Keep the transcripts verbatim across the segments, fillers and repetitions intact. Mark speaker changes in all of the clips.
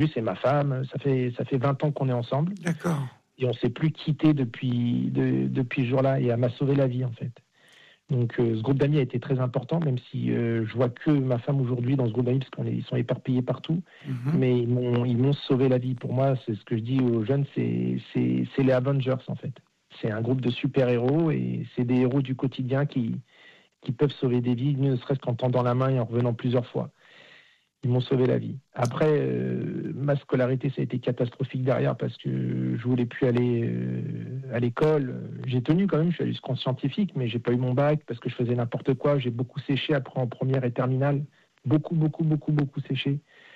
Speaker 1: c'est ma femme. Ça fait, ça fait vingt ans qu'on est ensemble.
Speaker 2: D'accord.
Speaker 1: Et on ne s'est plus quitté depuis, de, depuis ce jour-là. Et elle m'a sauvé la vie, en fait. Donc, euh, ce groupe d'amis a été très important, même si euh, je vois que ma femme aujourd'hui dans ce groupe d'amis, parce qu'ils sont éparpillés partout.
Speaker 2: Mm-hmm.
Speaker 1: Mais ils m'ont, ils m'ont sauvé la vie. Pour moi, c'est ce que je dis aux jeunes, c'est, c'est, c'est les Avengers, en fait. C'est un groupe de super-héros et c'est des héros du quotidien qui, qui peuvent sauver des vies, ne serait-ce qu'en tendant la main et en revenant plusieurs fois. Ils m'ont sauvé la vie. Après, euh, ma scolarité, ça a été catastrophique derrière parce que je voulais plus aller euh, à l'école. J'ai tenu quand même, je suis allé jusqu'en scientifique, mais j'ai pas eu mon bac parce que je faisais n'importe quoi. J'ai beaucoup séché après en première et terminale. Beaucoup, beaucoup, beaucoup, beaucoup séché.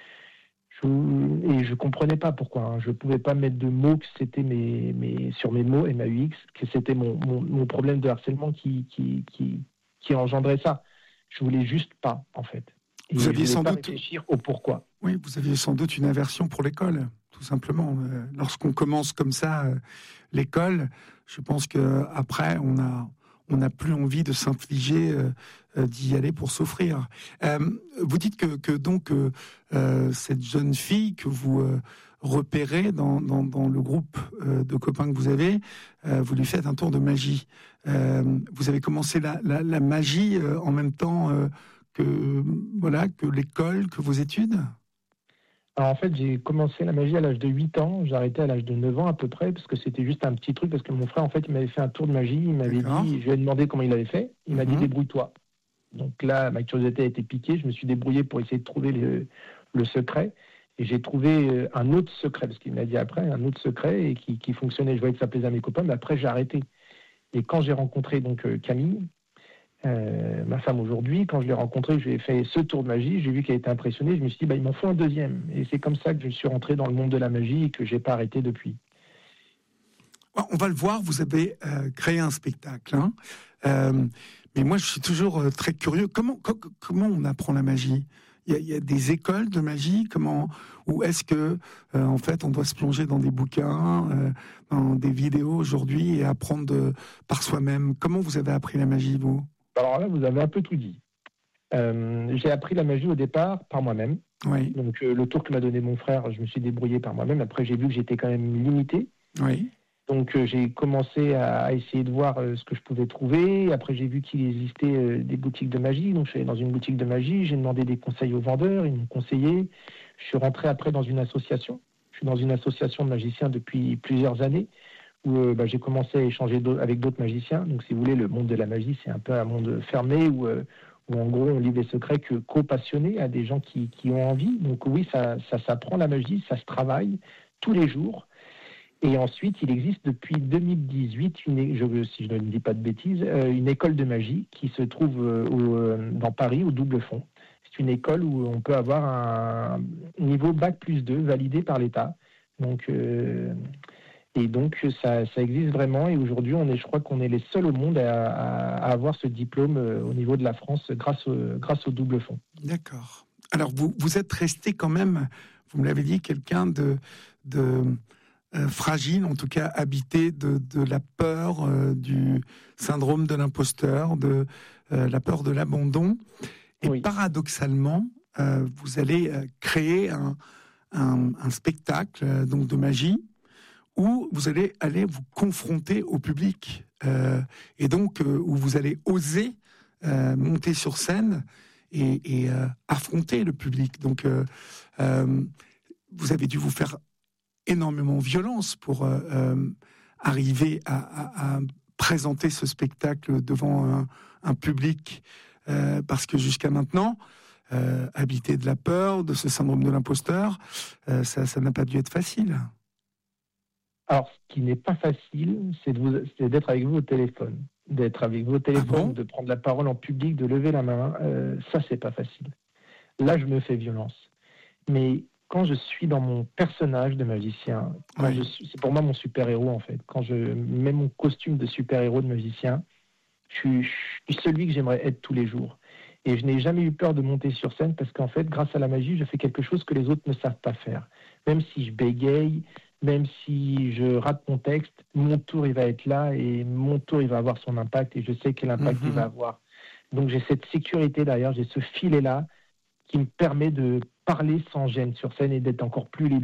Speaker 1: Je, et je comprenais pas pourquoi. Hein. Je pouvais pas mettre de mots que c'était mes, mes, sur mes mots, M A U X, que c'était mon, mon, mon problème de harcèlement qui, qui, qui, qui engendrait ça. Je voulais juste pas, en fait. Et
Speaker 2: vous aviez
Speaker 1: je
Speaker 2: sans
Speaker 1: pas
Speaker 2: doute
Speaker 1: réfléchir au pourquoi.
Speaker 2: Oui, vous aviez sans doute une aversion pour l'école, tout simplement. Euh, lorsqu'on commence comme ça euh, l'école, je pense que après on a on n'a plus envie de s'infliger euh, euh, d'y aller pour souffrir. Euh, vous dites que, que donc euh, euh, cette jeune fille que vous euh, repérez dans, dans, dans le groupe euh, de copains que vous avez, euh, vous lui faites un tour de magie. Euh, vous avez commencé la, la, la magie euh, en même temps euh, que voilà que l'école, que vos études.
Speaker 1: Alors en fait, j'ai commencé la magie à l'âge de huit ans, j'ai arrêté à l'âge de neuf ans à peu près, parce que c'était juste un petit truc, parce que mon frère, en fait, il m'avait fait un tour de magie, il m'avait
Speaker 2: D'accord.
Speaker 1: dit, je lui ai demandé comment il avait fait, il
Speaker 2: Mm-hmm.
Speaker 1: m'a dit débrouille-toi. Donc là, ma curiosité a été piquée, je me suis débrouillé pour essayer de trouver le, le secret, et j'ai trouvé un autre secret, parce qu'il m'a dit après, un autre secret, et qui, qui fonctionnait, je voyais que ça plaisait à mes copains, mais après j'ai arrêté. Et quand j'ai rencontré donc Camille, Euh, ma femme aujourd'hui, quand je l'ai rencontrée, je lui ai fait ce tour de magie, j'ai vu qu'elle était impressionnée, je me suis dit, bah, il m'en faut un deuxième. Et c'est comme ça que je suis rentré dans le monde de la magie et que je n'ai pas arrêté depuis.
Speaker 2: On va le voir, vous avez euh, créé un spectacle. Hein. Euh, mais moi, je suis toujours euh, très curieux. Comment, co- comment on apprend la magie ? Il y, a, il y a des écoles de magie, comment, ou est-ce que, euh, en fait, on doit se plonger dans des bouquins, euh, dans des vidéos aujourd'hui et apprendre de, par soi-même ? Comment vous avez appris la magie, vous ?
Speaker 1: Alors là, vous avez un peu tout dit. Euh, j'ai appris la magie au départ par moi-même.
Speaker 2: Oui.
Speaker 1: Donc euh, le tour que m'a donné mon frère, je me suis débrouillé par moi-même. Après, j'ai vu que j'étais quand même limité.
Speaker 2: Oui.
Speaker 1: Donc euh, j'ai commencé à, à essayer de voir euh, ce que je pouvais trouver. Après, j'ai vu qu'il existait euh, des boutiques de magie. Donc je suis allé dans une boutique de magie. J'ai demandé des conseils aux vendeurs. Ils m'ont conseillé. Je suis rentré après dans une association. Je suis dans une association de magiciens depuis plusieurs années, où euh, bah, j'ai commencé à échanger avec d'autres magiciens. Donc, si vous voulez, le monde de la magie, c'est un peu un monde fermé où, euh, où en gros, on livre les secrets que co-passionnés à des gens qui, qui ont envie. Donc, oui, ça, ça s'apprend la magie, ça se travaille tous les jours. Et ensuite, il existe depuis deux mille dix-huit, une, je, si je ne dis pas de bêtises, euh, une école de magie qui se trouve euh, au, euh, dans Paris, au Double Fond. C'est une école où on peut avoir un niveau bac plus deux validé par l'État. Donc... Euh, Et donc, ça, ça existe vraiment. Et aujourd'hui, on est, je crois qu'on est les seuls au monde à, à, à avoir ce diplôme au niveau de la France grâce au, grâce au Double Fond.
Speaker 2: D'accord. Alors, vous, vous êtes resté quand même, vous me l'avez dit, quelqu'un de, de euh, fragile, en tout cas habité de, de la peur, euh, du syndrome de l'imposteur, de euh, la peur de l'abandon. Et
Speaker 1: oui.
Speaker 2: paradoxalement, euh, vous allez euh, créer un, un, un spectacle euh, donc de magie, où vous allez aller vous confronter au public euh, et donc euh, où vous allez oser euh, monter sur scène et, et euh, affronter le public. Donc euh, euh, vous avez dû vous faire énormément violence pour euh, euh, arriver à, à, à présenter ce spectacle devant un, un public euh, parce que jusqu'à maintenant euh, habiter de la peur, de ce syndrome de l'imposteur, euh, ça, ça n'a pas dû être facile.
Speaker 1: Alors, ce qui n'est pas facile, c'est, de vous, c'est d'être avec vous au téléphone. D'être avec vous au téléphone,
Speaker 2: Ah bon ?
Speaker 1: de prendre la parole en public, de lever la main. Euh, ça, c'est pas facile. Là, je me fais violence. Mais quand je suis dans mon personnage de magicien, quand
Speaker 2: oui.
Speaker 1: je suis, c'est pour moi mon super-héros, en fait. Quand je mets mon costume de super-héros de magicien, je suis, je suis celui que j'aimerais être tous les jours. Et je n'ai jamais eu peur de monter sur scène parce qu'en fait, grâce à la magie, je fais quelque chose que les autres ne savent pas faire. Même si je bégaye, même si je rate mon texte, mon tour, il va être là et mon tour, il va avoir son impact et je sais quel impact mm-hmm. il va avoir. Donc, j'ai cette sécurité derrière, j'ai ce filet-là qui me permet de parler sans gêne sur scène et d'être encore plus libre.